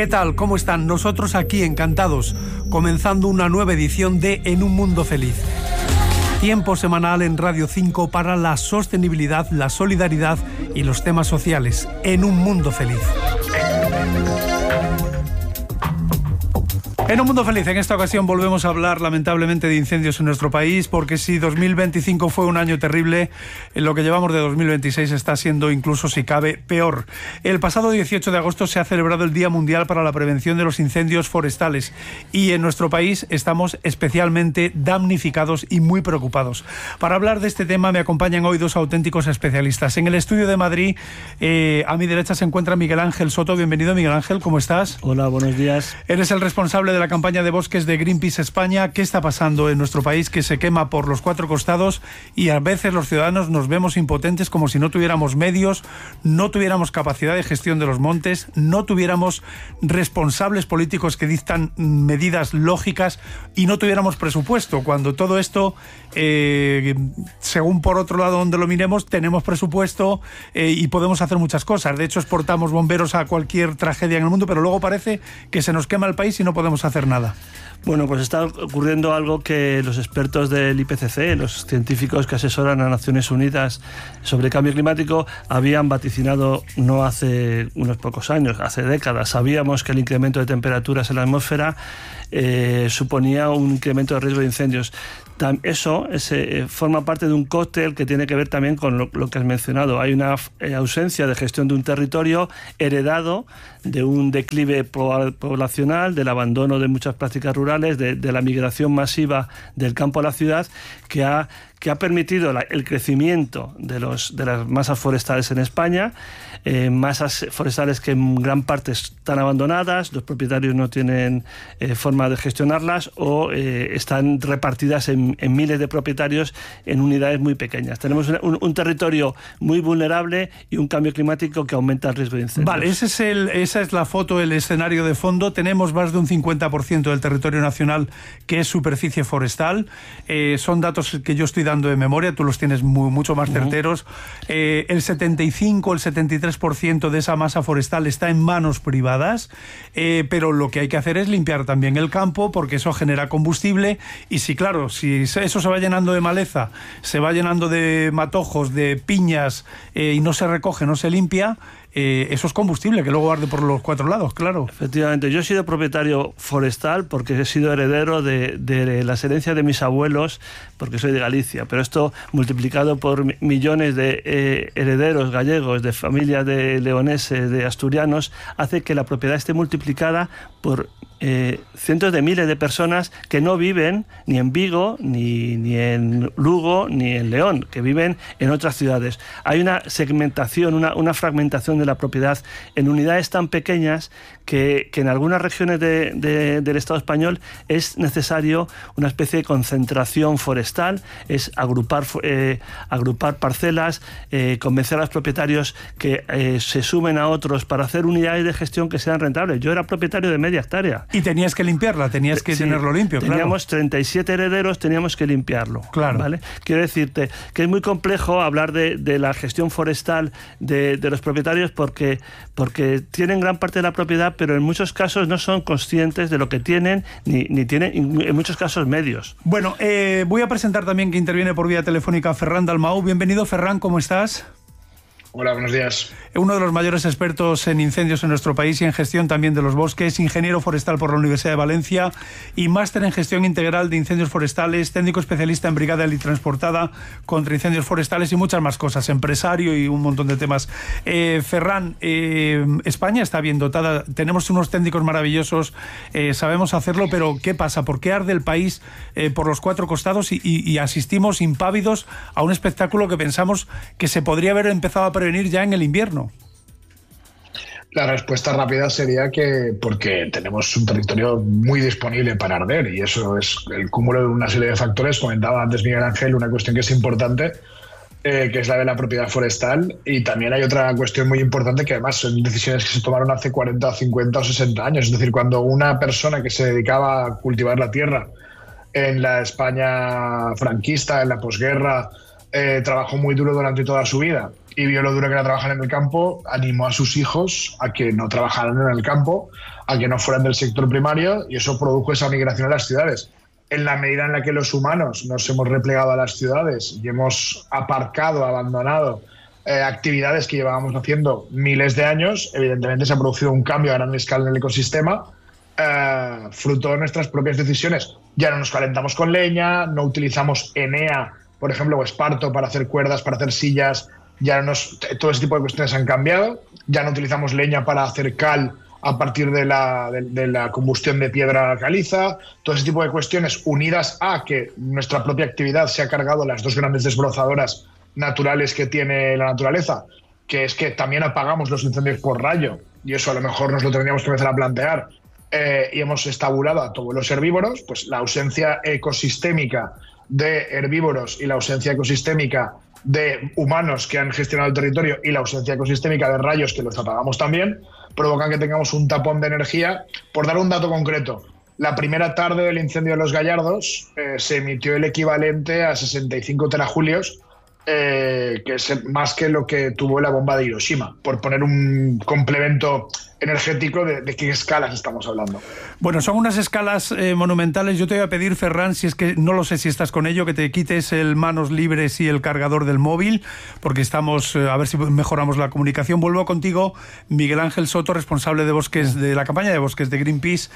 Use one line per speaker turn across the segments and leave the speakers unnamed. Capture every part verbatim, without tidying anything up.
¿Qué tal? ¿Cómo están? Nosotros aquí encantados, comenzando una nueva edición de En un Mundo Feliz. Tiempo semanal en Radio cinco para la sostenibilidad, la solidaridad y los temas sociales. En un Mundo Feliz. En un mundo feliz, en esta ocasión volvemos a hablar lamentablemente de incendios en nuestro país, porque si dos mil veinticinco fue un año terrible, lo que llevamos de dos mil veintiséis está siendo incluso, si cabe, peor. El pasado dieciocho de agosto se ha celebrado el Día Mundial para la Prevención de los Incendios Forestales y en nuestro país estamos especialmente damnificados y muy preocupados. Para hablar de este tema me acompañan hoy dos auténticos especialistas. En el estudio de Madrid, eh, a mi derecha se encuentra Miguel Ángel Soto. Bienvenido, Miguel Ángel, ¿cómo estás?
Hola, buenos días.
Eres el responsable de la campaña de bosques de Greenpeace España. ¿Qué está pasando en nuestro país que se quema por los cuatro costados y a veces los ciudadanos nos vemos impotentes como si no tuviéramos medios, no tuviéramos capacidad de gestión de los montes, no tuviéramos responsables políticos que dictan medidas lógicas y no tuviéramos presupuesto, cuando todo esto, eh, según por otro lado donde lo miremos, tenemos presupuesto eh, y podemos hacer muchas cosas? De hecho, exportamos bomberos a cualquier tragedia en el mundo, pero luego parece que se nos quema el país y no podemos hacer nada.
Bueno, pues está ocurriendo algo que los expertos del I P C C, los científicos que asesoran a Naciones Unidas sobre cambio climático, habían vaticinado no hace unos pocos años, hace décadas. Sabíamos que el incremento de temperaturas en la atmósfera eh, suponía un incremento de riesgo de incendios. Eso ese, forma parte de un cóctel que tiene que ver también con lo, lo que has mencionado. Hay una eh, ausencia de gestión de un territorio heredado de un declive poblacional, del abandono de muchas prácticas rurales, de, de la migración masiva del campo a la ciudad, que ha, que ha permitido la, el crecimiento de, los, de las masas forestales en España, eh, masas forestales que en gran parte están abandonadas, los propietarios no tienen eh, forma de gestionarlas o eh, están repartidas en, en miles de propietarios en unidades muy pequeñas. Tenemos un, un territorio muy vulnerable y un cambio climático que aumenta el riesgo de incendios.
Vale, ese es el, esa es la foto, el escenario de fondo. Tenemos más de un cincuenta por ciento del territorio nacional que es superficie forestal. Eh, son datos que yo estoy dando de memoria, tú los tienes muy, mucho más certeros. Uh-huh. Eh, el setenta y cinco, el setenta y tres por ciento de esa masa forestal está en manos privadas, eh, pero lo que hay que hacer es limpiar también el campo, porque eso genera combustible, y si, claro, si eso se va llenando de maleza, se va llenando de matojos, de piñas, eh, y no se recoge, no se limpia, Eh, eso es combustible que luego arde por los cuatro lados, claro.
Efectivamente, yo he sido propietario forestal porque he sido heredero de, de las herencias de mis abuelos, porque soy de Galicia, pero esto multiplicado por millones de eh, herederos gallegos, de familias de leoneses, de asturianos, hace que la propiedad esté multiplicada por eh, cientos de miles de personas que no viven ni en Vigo, ni, ni en Lugo, ni en León, que viven en otras ciudades. Hay una segmentación, una, una fragmentación de la propiedad en unidades tan pequeñas que, que en algunas regiones de, de, del Estado español es necesario una especie de concentración forestal, es agrupar, eh, agrupar parcelas, eh, convencer a los propietarios que eh, se sumen a otros para hacer unidades de gestión que sean rentables. Yo era propietario de media hectárea.
Y tenías que limpiarla, tenías que sí, tenerlo limpio, claro.
Teníamos treinta y siete herederos, teníamos que limpiarlo.
Claro.
¿Vale? Quiero decirte que es muy complejo hablar de, de la gestión forestal de, de los propietarios porque, porque tienen gran parte de la propiedad, pero en muchos casos no son conscientes de lo que tienen, ni, ni tienen, en muchos casos, medios.
Bueno, eh, voy a presentar también que interviene por vía telefónica Ferran Dalmau. Bienvenido, Ferran, ¿cómo estás?
Hola, buenos días.
Uno de los mayores expertos en incendios en nuestro país y en gestión también de los bosques, ingeniero forestal por la Universidad de Valencia y máster en gestión integral de incendios forestales, técnico especialista en brigada teletransportada contra incendios forestales y muchas más cosas, empresario y un montón de temas. Eh, Ferran, eh, España está bien dotada, tenemos unos técnicos maravillosos, eh, sabemos hacerlo, pero ¿qué pasa? ¿Por qué arde el país eh, por los cuatro costados y, y, y asistimos impávidos a un espectáculo que pensamos que se podría haber empezado a venir ya en el invierno?
La respuesta rápida sería que porque tenemos un territorio muy disponible para arder y eso es el cúmulo de una serie de factores. Comentaba antes Miguel Ángel una cuestión que es importante, eh, que es la de la propiedad forestal, y también hay otra cuestión muy importante que además son decisiones que se tomaron hace cuarenta, cincuenta o sesenta años. Es decir, cuando una persona que se dedicaba a cultivar la tierra en la España franquista, en la posguerra, eh, trabajó muy duro durante toda su vida y vio lo duro que era trabajar en el campo, animó a sus hijos a que no trabajaran en el campo, a que no fueran del sector primario, y eso produjo esa migración a las ciudades. En la medida en la que los humanos nos hemos replegado a las ciudades y hemos aparcado, abandonado eh, actividades que llevábamos haciendo miles de años, evidentemente se ha producido un cambio a gran escala en el ecosistema, eh, fruto de nuestras propias decisiones. Ya no nos calentamos con leña, no utilizamos Enea, por ejemplo, o esparto para hacer cuerdas, para hacer sillas, ya no nos, todo ese tipo de cuestiones han cambiado, ya no utilizamos leña para hacer cal a partir de la, de, de la combustión de piedra caliza, todo ese tipo de cuestiones unidas a que nuestra propia actividad se ha cargado las dos grandes desbrozadoras naturales que tiene la naturaleza, que es que también apagamos los incendios por rayo, y eso a lo mejor nos lo tendríamos que empezar a plantear, eh, y hemos estabulado a todos los herbívoros, pues la ausencia ecosistémica de herbívoros y la ausencia ecosistémica de humanos que han gestionado el territorio y la ausencia ecosistémica de rayos que los apagamos también, provocan que tengamos un tapón de energía. Por dar un dato concreto, la primera tarde del incendio de los Gallardos eh, se emitió el equivalente a sesenta y cinco terajulios, eh, que es más que lo que tuvo la bomba de Hiroshima, por poner un complemento energético de, de qué escalas estamos hablando.
Bueno, son unas escalas eh, monumentales. Yo te voy a pedir, Ferran, si es que no lo sé si estás con ello, que te quites el manos libres y el cargador del móvil, porque estamos, eh, a ver si mejoramos la comunicación. Vuelvo contigo, Miguel Ángel Soto, responsable de bosques, de la campaña de bosques de Greenpeace.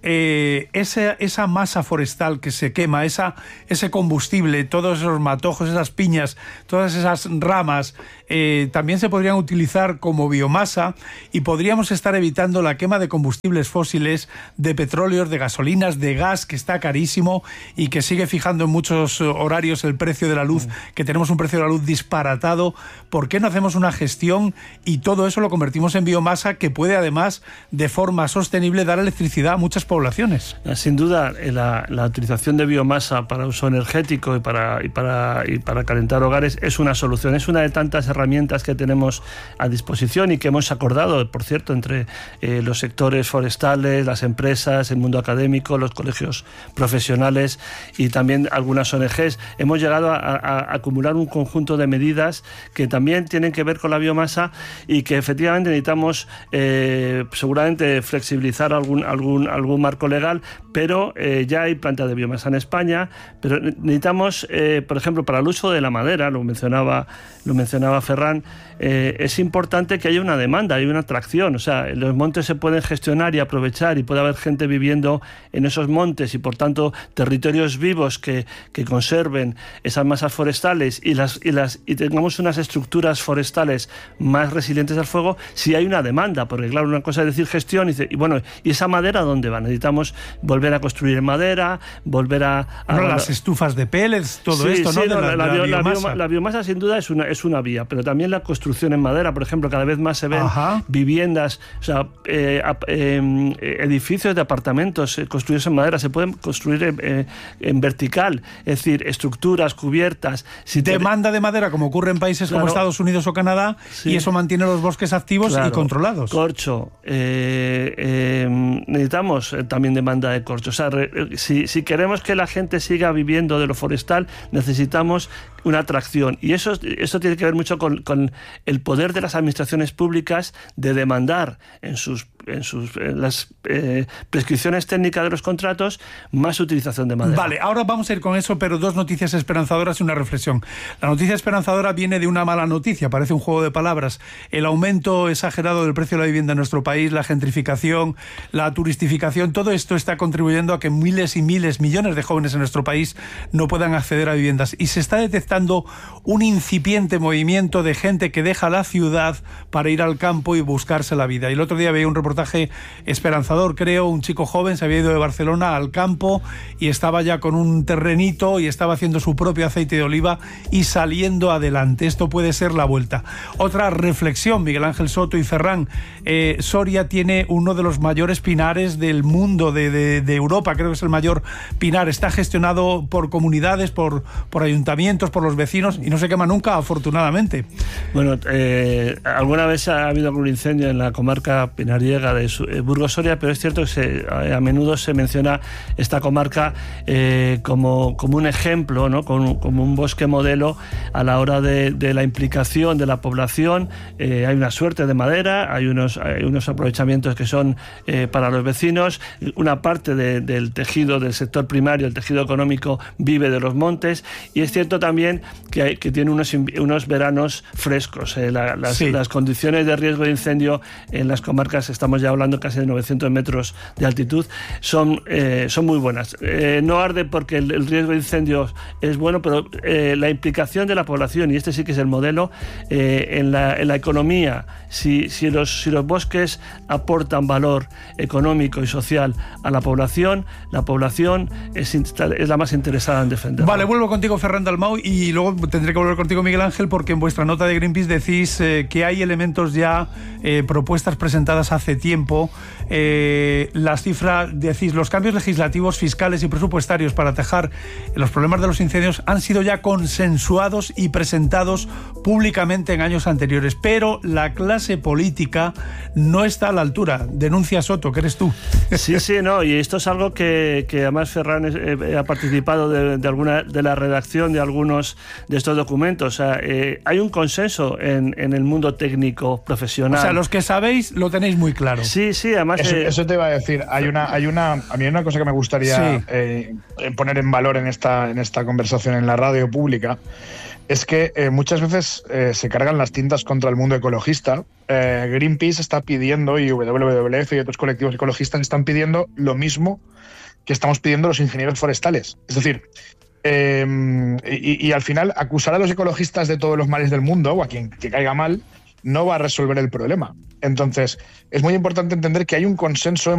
Eh, esa, esa masa forestal que se quema, esa, ese combustible, todos esos matojos, esas piñas, todas esas ramas, eh, también se podrían utilizar como biomasa y podríamos estar evitando la quema de combustibles fósiles, de petróleos, de gasolinas, de gas, que está carísimo y que sigue fijando en muchos horarios el precio de la luz, que tenemos un precio de la luz disparatado. ¿Por qué no hacemos una gestión y todo eso lo convertimos en biomasa, que puede además de forma sostenible dar electricidad a muchas poblaciones?
Sin duda, la, la utilización de biomasa para uso energético y para, y, para, y para calentar hogares es una solución, es una de tantas herramientas que tenemos a disposición y que hemos acordado, por cierto, entre eh, los sectores forestales, las empresas, el mundo académico, los colegios profesionales y también algunas O N Ges. Hemos llegado a, a, a acumular un conjunto de medidas que también tienen que ver con la biomasa y que efectivamente necesitamos eh, seguramente flexibilizar algún, algún, algún marco legal, pero eh, ya hay plantas de biomasa en España, pero necesitamos, eh, por ejemplo, para el uso de la madera, lo mencionaba, lo mencionaba Ferran, eh, es importante que haya una demanda, hay una atracción, o sea, los montes se pueden gestionar y aprovechar y puede haber gente viviendo en esos montes y por tanto territorios vivos que, que conserven esas masas forestales y, las, y, las, y tengamos unas estructuras forestales más resilientes al fuego si hay una demanda, porque claro, una cosa es decir gestión y, dice, y bueno, ¿y esa madera dónde va? Necesitamos volver a construir madera, volver a... a
bueno, las estufas de pellets, todo
sí,
esto,
sí,
¿no?
no
De la,
la,
la,
bio,
biomasa.
La, bioma, la biomasa sin duda es una, es una vía, pero también la construcción en madera, por ejemplo, cada vez más se ven Ajá. viviendas, o sea, eh, eh, edificios de apartamentos eh, construidos en madera, se pueden construir en, eh, en vertical, es decir, estructuras cubiertas.
Si demanda te... de madera, como ocurre en países claro. como Estados Unidos o Canadá, sí. y eso mantiene los bosques activos claro. y controlados.
Corcho, eh, eh, necesitamos también demanda de corcho. O sea, re, si, si queremos que la gente siga viviendo de lo forestal, necesitamos una atracción. Y eso, eso tiene que ver mucho con, con el poder de las administraciones públicas de demandar en sus en sus en las eh, prescripciones técnicas de los contratos más utilización de madera.
Vale, ahora vamos a ir con eso, pero dos noticias esperanzadoras y una reflexión. La noticia esperanzadora viene de una mala noticia, parece un juego de palabras. El aumento exagerado del precio de la vivienda en nuestro país, la gentrificación, la turistificación, todo esto está contribuyendo a que miles y miles, millones de jóvenes en nuestro país no puedan acceder a viviendas. Y se está detectando un incipiente movimiento de gente que deja la ciudad para ir al campo y buscarse la vida. Y el otro día veía un reportaje esperanzador, creo, un chico joven se había ido de Barcelona al campo y estaba ya con un terrenito y estaba haciendo su propio aceite de oliva y saliendo adelante. Esto puede ser la vuelta. Otra reflexión, Miguel Ángel Soto y Ferran. Eh, Soria tiene uno de los mayores pinares del mundo, de, de, de Europa, creo que es el mayor pinar. Está gestionado por comunidades, por, por ayuntamientos, por los vecinos y no se quema nunca, afortunadamente.
Bueno, eh, alguna vez ha habido algún incendio en la comarca pinariega comarca de Burgos Soria, pero es cierto que se, a menudo se menciona esta comarca eh, como, como un ejemplo, ¿no? como, como un bosque modelo a la hora de, de la implicación de la población. Eh, hay una suerte de madera, hay unos, hay unos aprovechamientos que son eh, para los vecinos, una parte de, del tejido del sector primario, el tejido económico, vive de los montes, y es cierto también que, hay, que tiene unos, unos veranos frescos. Eh, la, las, sí. las condiciones de riesgo de incendio en las comarcas, estamos ya hablando casi de novecientos metros de altitud, son, eh, son muy buenas. Eh, no arde porque el, el riesgo de incendios es bueno, pero eh, la implicación de la población, y este sí que es el modelo, eh, en, la, en la economía, si, si, los, si los bosques aportan valor económico y social a la población, la población es, es la más interesada en defenderlo.
Vale, vuelvo contigo, Ferran Dalmau, y luego tendré que volver contigo, Miguel Ángel, porque en vuestra nota de Greenpeace decís eh, que hay elementos ya, eh, propuestas presentadas hace tiempo. Eh, las cifras, decís, los cambios legislativos, fiscales y presupuestarios para atajar los problemas de los incendios han sido ya consensuados y presentados públicamente en años anteriores, pero la clase política no está a la altura. Denuncia Soto, que eres tú.
Sí, sí, no, y esto es algo que, que además Ferran eh, ha participado de, de alguna de la redacción de algunos de estos documentos. O sea, eh, hay un consenso en, en el mundo técnico profesional.
O sea, los que sabéis lo tenéis muy claro.
Sí, sí, además...
Eso,
eh,
eso te iba a decir. Hay una, hay una, a mí hay una cosa que me gustaría sí. eh, poner en valor en esta, en esta conversación en la radio pública. Es que eh, muchas veces eh, se cargan las tintas contra el mundo ecologista. Eh, Greenpeace está pidiendo, y W W F y otros colectivos ecologistas están pidiendo lo mismo que estamos pidiendo los ingenieros forestales. Es decir, eh, y, y al final acusar a los ecologistas de todos los males del mundo, o a quien que caiga mal, no va a resolver el problema. Entonces, es muy importante entender que hay un consenso